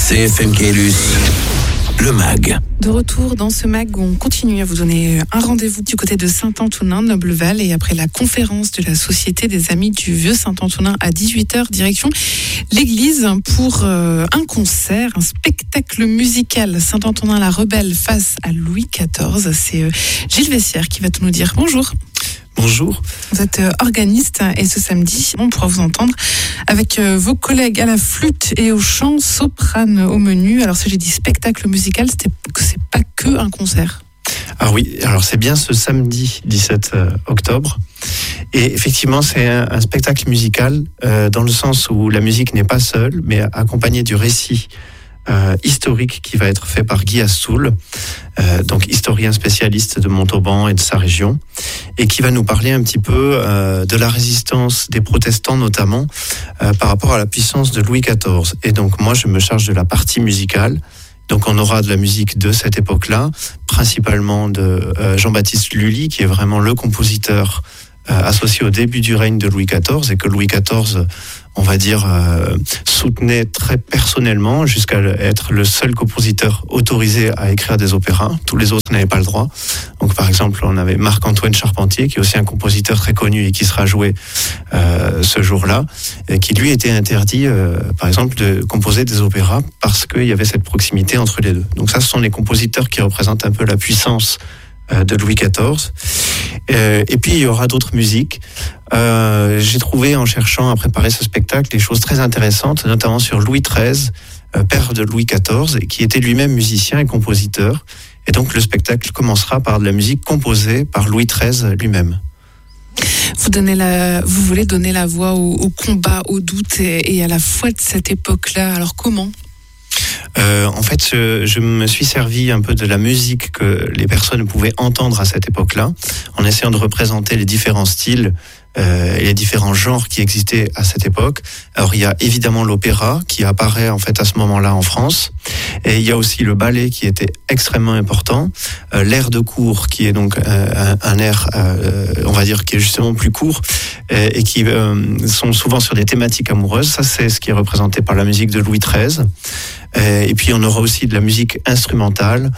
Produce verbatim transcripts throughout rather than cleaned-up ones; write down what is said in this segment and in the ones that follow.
C F M Caylus, le mag. De retour dans ce mag où on continue à vous donner un rendez-vous du côté de Saint-Antonin, Nobleval, et après la conférence de la Société des Amis du Vieux Saint-Antonin à dix-huit heures, direction l'église pour euh, un concert, un spectacle musical Saint-Antonin la Rebelle face à Louis quatorze. C'est euh, Gilles Vessière qui va tout nous dire. Bonjour. Bonjour. Vous êtes organiste et ce samedi, on pourra vous entendre avec vos collègues à la flûte et au chant, soprane au menu. Alors si j'ai dit spectacle musical, c'était que c'est pas que un concert. Ah oui, alors c'est bien ce samedi dix-sept octobre. Et effectivement, c'est un, un spectacle musical euh, dans le sens où la musique n'est pas seule, mais accompagnée du récit Euh, historique qui va être fait par Guy Astoul, euh, donc historien spécialiste de Montauban et de sa région, et qui va nous parler un petit peu euh, de la résistance des protestants notamment euh, par rapport à la puissance de Louis quatorze. Et donc moi je me charge de la partie musicale. Donc on aura de la musique de cette époque-là, principalement de euh, Jean-Baptiste Lully, qui est vraiment le compositeur euh, associé au début du règne de Louis quatorze, et que Louis quatorze, on va dire, euh, soutenait très personnellement jusqu'à être le seul compositeur autorisé à écrire des opéras. Tous les autres n'avaient pas le droit. Donc par exemple, on avait Marc-Antoine Charpentier, qui est aussi un compositeur très connu et qui sera joué euh, ce jour-là, et qui lui était interdit, euh, par exemple, de composer des opéras parce qu'il y avait cette proximité entre les deux. Donc ça, ce sont les compositeurs qui représentent un peu la puissance de Louis quatorze. Euh, et puis il y aura d'autres musiques. Euh, j'ai trouvé en cherchant à préparer ce spectacle des choses très intéressantes, notamment sur Louis treize, euh, père de Louis quatorze, qui était lui-même musicien et compositeur. Et donc le spectacle commencera par de la musique composée par Louis treize lui-même. Vous, donnez la, vous voulez donner la voix au, au combat, au doute et, et à la foi de cette époque-là. Alors comment ? Euh, en fait, je, je me suis servi un peu de la musique que les personnes pouvaient entendre à cette époque-là, en essayant de représenter les différents styles euh, et les différents genres qui existaient à cette époque. Alors, il y a évidemment l'opéra qui apparaît en fait à ce moment-là en France, et il y a aussi le ballet qui était extrêmement important, euh, l'air de cour qui est donc euh, un, un air, euh, on va dire, qui est justement plus court euh, et qui euh, sont souvent sur des thématiques amoureuses. Ça, c'est ce qui est représenté par la musique de Louis treize. Et puis on aura aussi de la musique instrumentale.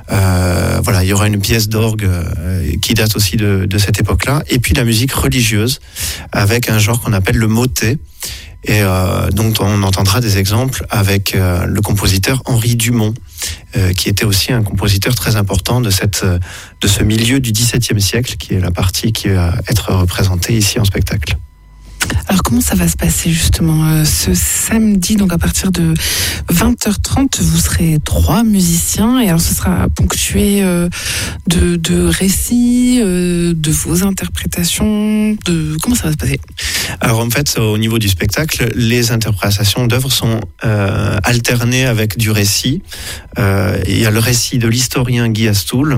Euh, voilà, il y aura une pièce d'orgue euh, qui date aussi de, de cette époque-là. Et puis la musique religieuse avec un genre qu'on appelle le motet, et euh, dont on entendra des exemples avec euh, le compositeur Henri Dumont, euh, qui était aussi un compositeur très important de cette de ce milieu du dix-septième siècle, qui est la partie qui va être représentée ici en spectacle. Alors comment ça va se passer justement euh, ce samedi, donc à partir de vingt heures trente, vous serez trois musiciens, et alors ce sera ponctué euh, de, de récits, euh, de vos interprétations, de comment ça va se passer ? Alors en fait, au niveau du spectacle, les interprétations d'œuvres sont euh, alternées avec du récit. Euh, il y a le récit de l'historien Guy Astoul.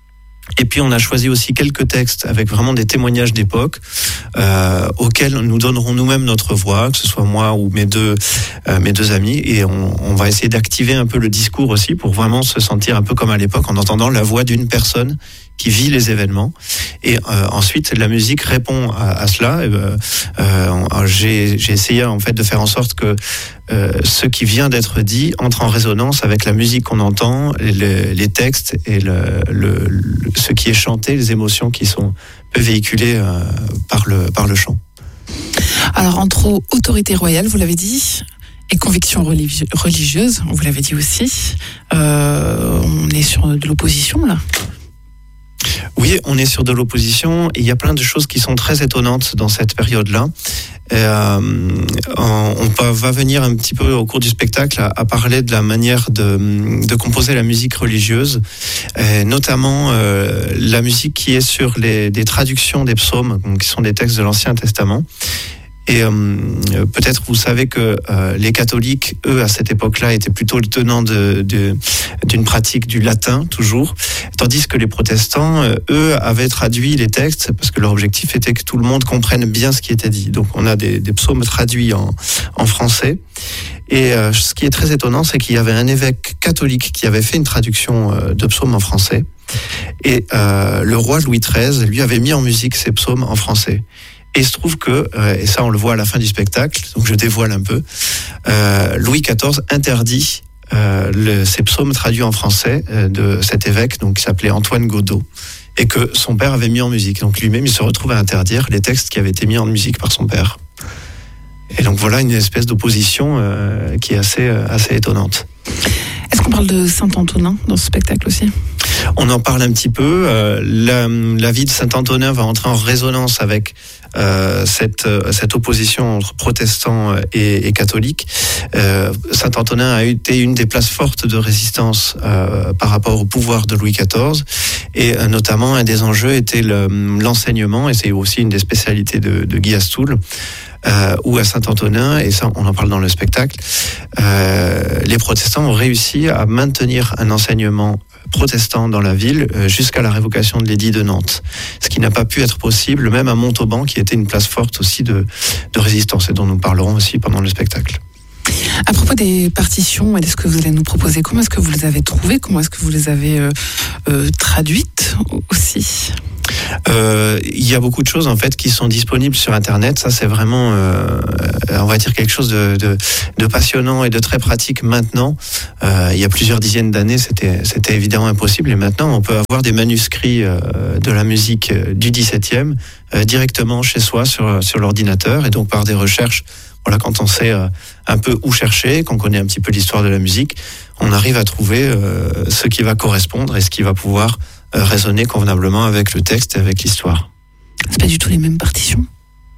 Et puis on a choisi aussi quelques textes avec vraiment des témoignages d'époque euh, auxquels nous donnerons nous-mêmes notre voix, que ce soit moi ou mes deux euh, mes deux amis, et on, on va essayer d'activer un peu le discours aussi pour vraiment se sentir un peu comme à l'époque en entendant la voix d'une personne qui vit les événements. Et euh, ensuite la musique répond à, à cela. Et, euh, euh, j'ai, j'ai essayé en fait de faire en sorte que euh, ce qui vient d'être dit entre en résonance avec la musique qu'on entend, les, les textes et le, le, le, ce qui est chanté, les émotions qui sont véhiculées euh, par le par le chant. Alors entre autorité royale, vous l'avez dit, et convictions religi- religieuses, vous l'avez dit aussi, euh, on est sur de l'opposition là. Oui, on est sur de l'opposition, et il y a plein de choses qui sont très étonnantes dans cette période-là. Euh, on va venir un petit peu au cours du spectacle à, à parler de la manière de, de composer la musique religieuse, et notamment euh, la musique qui est sur les, des traductions des psaumes, donc qui sont des textes de l'Ancien Testament. Et euh, peut-être vous savez que euh, les catholiques, eux, à cette époque-là, étaient plutôt le tenant de, de, d'une pratique du latin, toujours, tandis que les protestants, euh, eux, avaient traduit les textes, parce que leur objectif était que tout le monde comprenne bien ce qui était dit. Donc on a des, des psaumes traduits en, en français. Et euh, ce qui est très étonnant, c'est qu'il y avait un évêque catholique qui avait fait une traduction euh, de psaumes en français. Et euh, le roi Louis treize, lui, avait mis en musique ces psaumes en français. Et il se trouve que, euh, et ça on le voit à la fin du spectacle, donc je dévoile un peu, euh, Louis quatorze interdit euh, le, ces psaumes traduits en français euh, de cet évêque, donc qui s'appelait Antoine Godot, et que son père avait mis en musique. Donc lui-même, il se retrouve à interdire les textes qui avaient été mis en musique par son père. Et donc voilà une espèce d'opposition euh, qui est assez, euh, assez étonnante. Est-ce qu'on parle de Saint-Antonin dans ce spectacle aussi ? On en parle un petit peu. Euh, la, la vie de Saint-Antonin va entrer en résonance avec euh, cette, cette opposition entre protestants et, et catholiques. Euh, Saint-Antonin a été une des places fortes de résistance euh, par rapport au pouvoir de Louis quatorze. Et euh, notamment, un des enjeux était le, l'enseignement, et c'est aussi une des spécialités de, de Guy Astoul. Euh, où à Saint-Antonin, et ça on en parle dans le spectacle, euh, les protestants ont réussi à maintenir un enseignement protestant dans la ville euh, jusqu'à la révocation de l'édit de Nantes. Ce qui n'a pas pu être possible, même à Montauban, qui était une place forte aussi de, de résistance, et dont nous parlerons aussi pendant le spectacle. À propos des partitions, est-ce que vous allez nous proposer, comment est-ce que vous les avez trouvées, comment est-ce que vous les avez euh, euh, traduites aussi ? Euh, il y a beaucoup de choses en fait qui sont disponibles sur Internet. Ça, c'est vraiment, euh, on va dire, quelque chose de, de, de passionnant et de très pratique maintenant. Euh, il y a plusieurs dizaines d'années, c'était, c'était évidemment impossible. Et maintenant, on peut avoir des manuscrits euh, de la musique du dix-septième euh, directement chez soi sur, sur l'ordinateur. Et donc, par des recherches, voilà, quand on sait euh, un peu où chercher, qu'on connaît un petit peu l'histoire de la musique, on arrive à trouver euh, ce qui va correspondre et ce qui va pouvoir résonner convenablement avec le texte et avec l'histoire. C'est pas du tout les mêmes partitions ? Si ?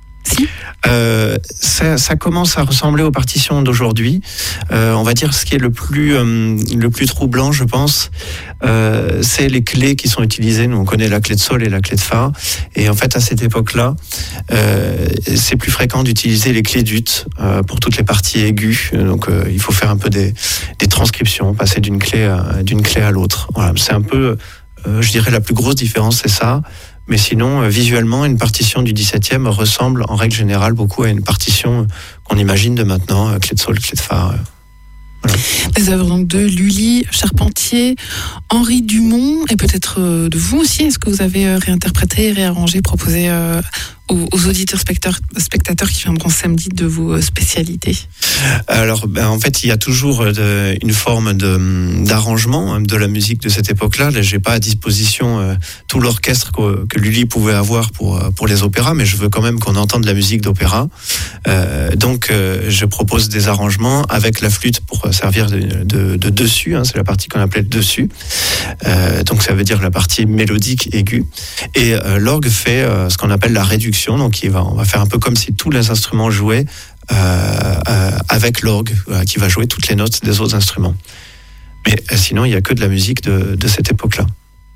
Euh, ça, ça commence à ressembler aux partitions d'aujourd'hui. Euh, on va dire ce qui est le plus euh, le plus troublant, je pense, euh, c'est les clés qui sont utilisées. Nous, on connaît la clé de sol et la clé de fa, et en fait, à cette époque-là, euh, c'est plus fréquent d'utiliser les clés d'ut euh, pour toutes les parties aiguës. Donc, euh, il faut faire un peu des, des transcriptions, passer d'une clé à, d'une clé à l'autre. Voilà, c'est un peu Euh, je dirais la plus grosse différence, c'est ça. Mais sinon, euh, visuellement, une partition du dix-septième ressemble en règle générale beaucoup à une partition qu'on imagine de maintenant, euh, clé de sol, clé de fa. Euh, voilà. Des œuvres donc de Lully, Charpentier, Henri Dumont, et peut-être euh, de vous aussi. Est-ce que vous avez euh, réinterprété, réarrangé, proposé euh, aux, aux auditeurs spectateurs, spectateurs qui viendront samedi de vos spécialités ? Alors, ben, en fait, il y a toujours de, une forme de, d'arrangement de la musique de cette époque-là. Là, j'ai pas à disposition euh, tout l'orchestre que, que Lully pouvait avoir pour pour les opéras, mais je veux quand même qu'on entende la musique d'opéra. Euh, donc, euh, je propose des arrangements avec la flûte pour servir de, de, de dessus. Hein, c'est la partie qu'on appelait le dessus. Euh, donc, ça veut dire la partie mélodique aiguë. Et euh, l'orgue fait euh, ce qu'on appelle la réduction. Donc, il va, on va faire un peu comme si tous les instruments jouaient. Euh, euh, avec l'orgue voilà, qui va jouer toutes les notes des autres instruments. Mais euh, sinon, il n'y a que de la musique de, de cette époque-là.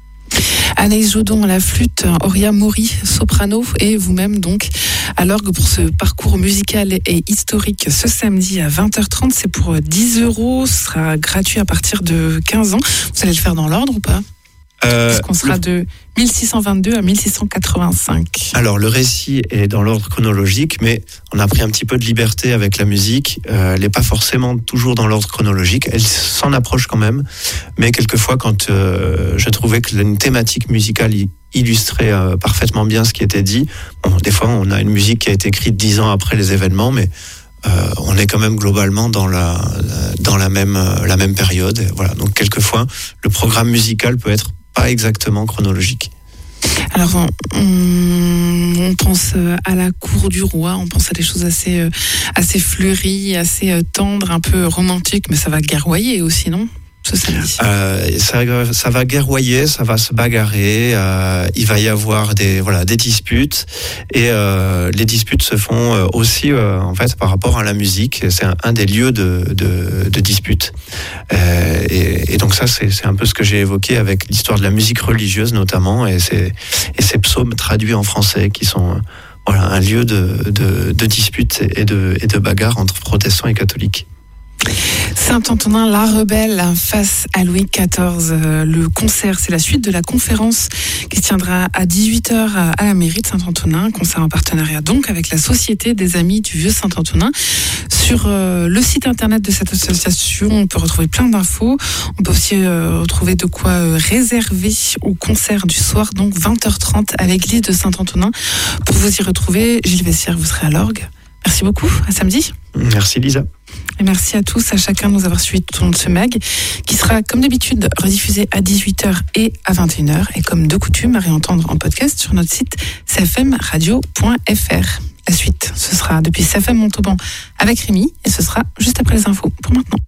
Anaïs Jodon à la flûte, Auria Maury, soprano, et vous-même donc à l'orgue pour ce parcours musical et historique ce samedi à vingt heures trente. C'est pour dix euros, ce sera gratuit à partir de quinze ans. Vous allez le faire dans l'ordre ou pas ? Euh, Est-ce qu'on sera le... de mille six cent vingt-deux à mille six cent quatre-vingt-cinq. Alors, le récit est dans l'ordre chronologique, mais on a pris un petit peu de liberté avec la musique. Euh, elle n'est pas forcément toujours dans l'ordre chronologique. Elle s'en approche quand même. Mais quelquefois, quand euh, je trouvais que une thématique musicale illustrait euh, parfaitement bien ce qui était dit, bon, des fois, on a une musique qui a été écrite dix ans après les événements, mais euh, on est quand même globalement dans la, dans la même, la même période. Et voilà. Donc, quelquefois, le programme musical peut être pas exactement chronologique. Alors, on, on pense à la cour du roi, on pense à des choses assez, assez fleuries, assez tendres, un peu romantiques, mais ça va guerroyer aussi, non ? Ce samedi. Euh, ça, ça va guerroyer, ça va se bagarrer. Euh, il va y avoir des voilà des disputes et euh, les disputes se font aussi euh, en fait par rapport à la musique. C'est un, un des lieux de de, de dispute. Euh, et, et donc ça c'est c'est un peu ce que j'ai évoqué avec l'histoire de la musique religieuse notamment et ces et ces psaumes traduits en français qui sont voilà un lieu de de, de dispute et de et de bagarre entre protestants et catholiques. Saint-Antonin la Rebelle face à Louis quatorze. Le concert, c'est la suite de la conférence qui se tiendra à dix-huit heures à la mairie de Saint-Antonin. Concert en partenariat donc avec la Société des Amis du Vieux Saint-Antonin. Sur euh, le site internet de cette association, on peut retrouver plein d'infos. On peut aussi euh, retrouver de quoi euh, réserver au concert du soir, donc vingt heures trente à l'église de Saint-Antonin. Pour vous y retrouver, Gilles Vessière, vous serez à l'orgue. Merci beaucoup, à samedi. Merci Lisa. Et merci à tous, à chacun de nous avoir suivis tout au long de ce mag, qui sera comme d'habitude rediffusé à dix-huit heures et à vingt et une heures, et comme de coutume à réentendre en podcast sur notre site c f m radio point f r. La suite, ce sera depuis C F M Montauban avec Rémi, et ce sera juste après les infos. Pour maintenant.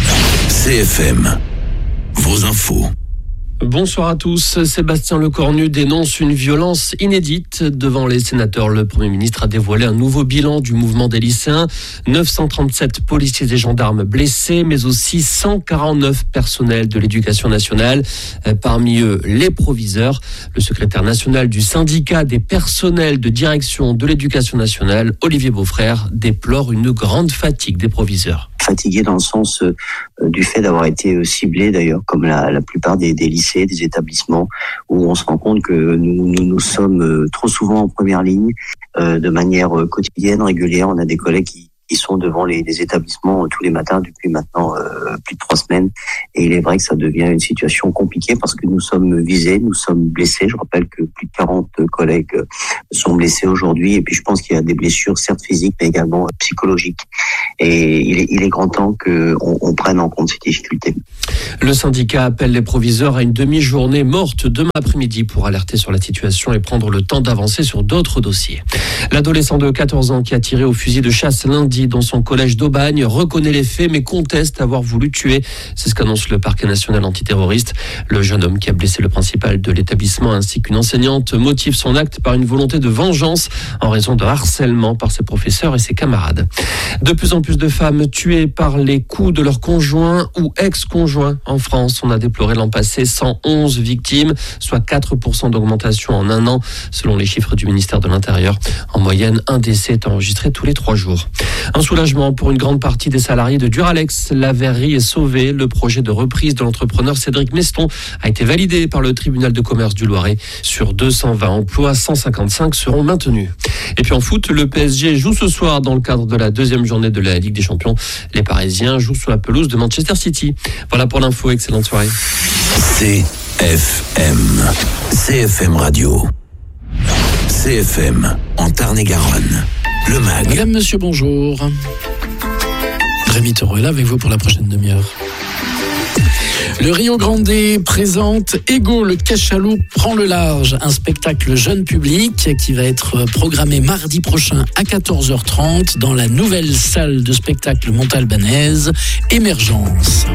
C F M, vos infos. Bonsoir à tous. Sébastien Lecornu dénonce une violence inédite devant les sénateurs. Le Premier ministre a dévoilé un nouveau bilan du mouvement des lycéens. neuf cent trente-sept policiers et gendarmes blessés, mais aussi cent quarante-neuf personnels de l'éducation nationale. Parmi eux, les proviseurs. Le secrétaire national du syndicat des personnels de direction de l'éducation nationale, Olivier Beaufrère, déplore une grande fatigue des proviseurs. Fatigué dans le sens euh, du fait d'avoir été euh, ciblé d'ailleurs, comme la, la plupart des, des lycées, des établissements, où on se rend compte que nous nous, nous sommes euh, trop souvent en première ligne, euh, de manière euh, quotidienne, régulière. On a des collègues qui, qui sont devant les, les établissements euh, tous les matins depuis maintenant euh, plus de trois semaines. Et il est vrai que ça devient une situation compliquée parce que nous sommes visés, nous sommes blessés. Je rappelle que plus de quarante collègues euh, sont blessés aujourd'hui. Et puis je pense qu'il y a des blessures, certes physiques, mais également euh, psychologiques. Et il est, il est grand temps qu'on on prenne en compte ces difficultés. Le syndicat appelle les proviseurs à une demi-journée morte demain après-midi pour alerter sur la situation et prendre le temps d'avancer sur d'autres dossiers. L'adolescent de quatorze ans qui a tiré au fusil de chasse lundi dans son collège d'Aubagne reconnaît les faits mais conteste avoir voulu tuer. C'est ce qu'annonce le parquet national antiterroriste. Le jeune homme qui a blessé le principal de l'établissement ainsi qu'une enseignante motive son acte par une volonté de vengeance en raison de harcèlement par ses professeurs et ses camarades. De plus en plus de femmes tuées par les coups de leur conjoint ou ex-conjoint en France. On a déploré l'an passé cent onze victimes, soit quatre pour cent d'augmentation en un an, selon les chiffres du ministère de l'Intérieur. En moyenne, un décès est enregistré tous les trois jours. Un soulagement pour une grande partie des salariés de Duralex. La verrerie est sauvée. Le projet de reprise de l'entrepreneur Cédric Meston a été validé par le tribunal de commerce du Loiret. Sur deux cent vingt emplois, cent cinquante-cinq seront maintenus. Et puis en foot, le P S G joue ce soir dans le cadre de la deuxième journée de la Ligue des Champions. Les Parisiens jouent sur la pelouse de Manchester City. Voilà pour l'info, excellente soirée. C F M, C F M Radio, C F M en Tarn-et-Garonne, le mag. Madame, monsieur, bonjour. Rémi Taureau est là avec vous pour la prochaine demi-heure. Le Rio Grande présente Ego le Cachalot prend le large, un spectacle jeune public qui va être programmé mardi prochain à quatorze heures trente dans la nouvelle salle de spectacle montalbanaise Émergence.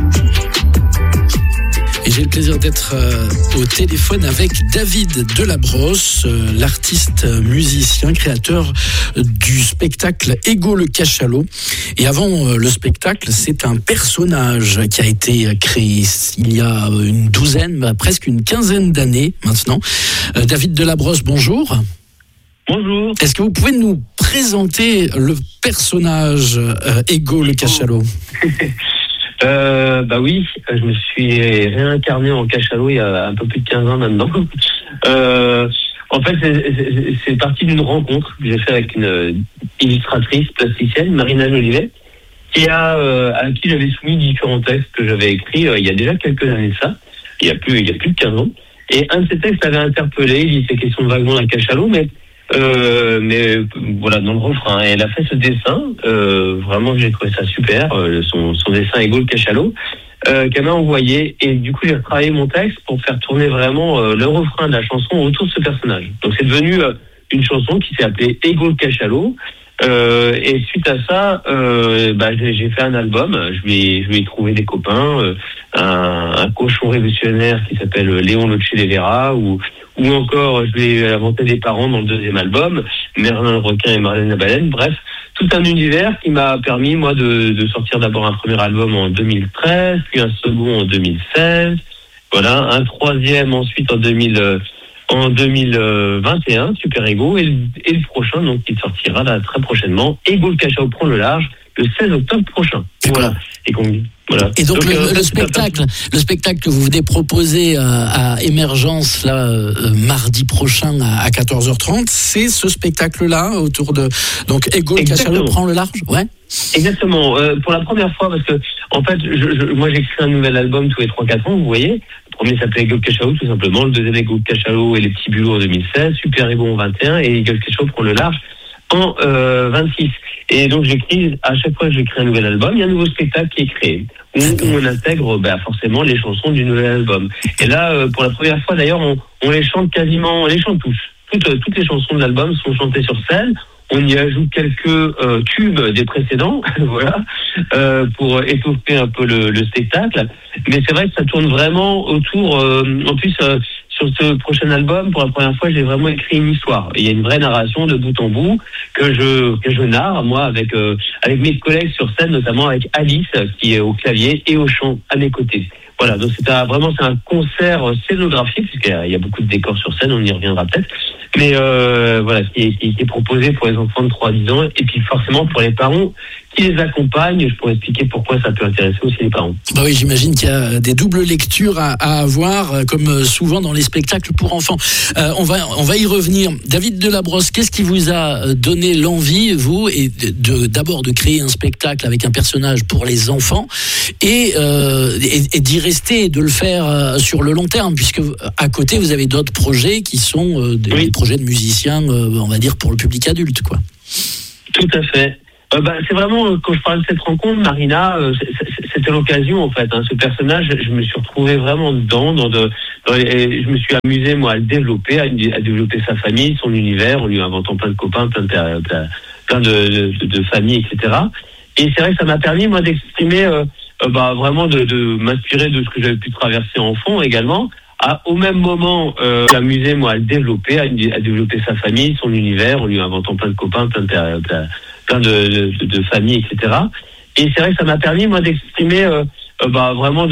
Et j'ai le plaisir d'être euh, au téléphone avec David Delabrosse, euh, l'artiste euh, musicien, créateur euh, du spectacle Ego le Cachalot. Et avant euh, le spectacle, c'est un personnage qui a été créé il y a une douzaine, bah, presque une quinzaine d'années maintenant. Euh, David Delabrosse, bonjour. Bonjour. Est-ce que vous pouvez nous présenter le personnage euh, Ego le Cachalot? Euh, bah oui, je me suis réincarné en cachalot il y a un peu plus de quinze ans maintenant. Euh, en fait, c'est, c'est, c'est parti d'une rencontre que j'ai fait avec une illustratrice plasticienne, Marina Jolivet, qui a, euh, à qui j'avais soumis différents textes que j'avais écrits euh, il y a déjà quelques années de ça, il y a plus, il y a plus de quinze ans. Et un de ces textes l'avait interpellé, il dit c'est question vaguement d'un cachalot, mais Euh, mais voilà, dans le refrain, elle a fait ce dessin, euh, vraiment j'ai trouvé ça super, euh, son, son dessin Ego le Cachalot, euh, qu'elle m'a envoyé, et du coup j'ai retravaillé mon texte pour faire tourner vraiment euh, le refrain de la chanson autour de ce personnage. Donc c'est devenu euh, une chanson qui s'est appelée Ego le Cachalot, euh, et suite à ça, euh, bah, j'ai, j'ai fait un album, je lui ai, je lui ai trouvé des copains, euh, un, un cochon révolutionnaire qui s'appelle Léon Le Che Vera, ou ou encore je vais inventer des parents dans le deuxième album, Merlin le requin et Marlène la baleine, bref, tout un univers qui m'a permis moi de, de sortir d'abord un premier album en deux mille treize, puis un second en deux mille seize, voilà, un troisième ensuite en deux mille, en deux mille vingt et un, Super Ego, et le, et le prochain donc qui sortira là très prochainement, Ego le Cachalot prend le large, le seize octobre prochain. Voilà. Et, voilà. Et donc, donc le, euh, le spectacle, le spectacle que vous venez proposer à, à Émergence là euh, mardi prochain à, à quatorze heures trente, c'est ce spectacle-là autour de donc Ego le Cachalot prend le large, ouais. Exactement. Euh, pour la première fois, parce que en fait, je, je, moi j'écris un nouvel album tous les trois quatre ans, vous voyez. Le premier s'appelait Ego le Cachalot tout simplement, le deuxième Ego le Cachalot et les petits bulots en deux mille seize, Super Ego en vingt et un et Ego le Cachalot prend le large en euh, vingt-six. Et donc j'écris, à chaque fois que j'écris un nouvel album, il y a un nouveau spectacle qui est créé. Où, où on intègre bah, forcément les chansons du nouvel album. Et là, euh, pour la première fois d'ailleurs, on, on les chante quasiment, on les chante tous. Toutes, euh, toutes les chansons de l'album sont chantées sur scène. On y ajoute quelques euh, tubes des précédents, voilà, euh, pour étoffer un peu le, le spectacle. Mais c'est vrai que ça tourne vraiment autour. Euh, en plus, euh, sur ce prochain album, pour la première fois, j'ai vraiment écrit une histoire. Et il y a une vraie narration de bout en bout que je que je narre moi avec euh, avec mes collègues sur scène, notamment avec Alice qui est au clavier et au chant à mes côtés. Voilà, donc c'est un, vraiment c'est un concert scénographique puisqu'il y a beaucoup de décors sur scène, on y reviendra peut-être. Mais euh, voilà, qui est, qui est proposé pour les enfants de trois à dix ans et puis forcément pour les parents qui les accompagnent. Je pourrais expliquer pourquoi ça peut intéresser aussi les parents. Bah oui, j'imagine qu'il y a des doubles lectures à, à avoir, comme souvent dans les spectacles pour enfants. Euh, on va on va y revenir. David Delabrosse, qu'est-ce qui vous a donné l'envie, vous, et de, d'abord de créer un spectacle avec un personnage pour les enfants et, euh, et, et d'y rester et de le faire sur le long terme, puisque à côté vous avez d'autres projets qui sont euh, des, oui. des projets de musiciens, euh, on va dire pour le public adulte, quoi. Tout à fait. Euh, bah, c'est vraiment, quand je parle de cette rencontre, Marina, euh, c'était l'occasion en fait. Hein. Ce personnage, je me suis retrouvé vraiment dedans. Dans de, dans les, je me suis amusé moi à le développer, à, à développer sa famille, son univers, en lui inventant plein de copains, plein de, plein, plein de, de, de familles, et cetera. Et c'est vrai que ça m'a permis moi d'exprimer, euh, euh, bah, vraiment de, de m'inspirer de ce que j'avais pu traverser enfant également. À, au même moment, euh, m'amuser moi à le développer, à, à développer sa famille, son univers, en lui inventant plein de copains, plein de, plein, plein de, de, de familles, et cetera. Et c'est vrai que ça m'a permis moi d'exprimer euh, euh, bah, vraiment de